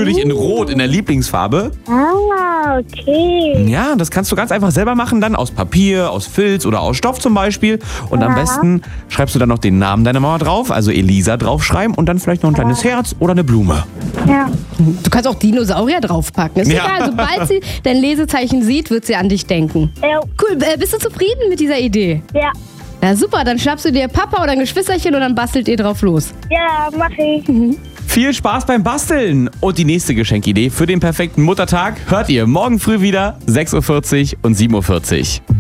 natürlich in Rot, in der Lieblingsfarbe. Ah, okay. Ja, das kannst du ganz einfach selber machen, dann aus Papier, aus Filz oder aus Stoff zum Beispiel. Und am besten schreibst du dann noch den Namen deiner Mama drauf, also Elisa draufschreiben und dann vielleicht noch ein kleines Herz oder eine Blume. Ja. Du kannst auch Dinosaurier draufpacken. Ist Ja. egal, sobald sie dein Lesezeichen sieht, wird sie an dich denken. Ja. Cool, bist du zufrieden mit dieser Idee? Ja. Na super, dann schnappst du dir Papa oder ein Geschwisterchen und dann bastelt ihr drauf los. Ja, mach ich. Viel Spaß beim Basteln! Und die nächste Geschenkidee für den perfekten Muttertag hört ihr morgen früh wieder 6:40 Uhr und 7:40 Uhr.